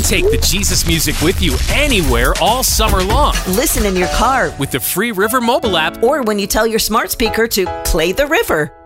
Take the Jesus music with you anywhere all summer long Listen in your car with the free River mobile app. or when you tell your smart speaker to play the river.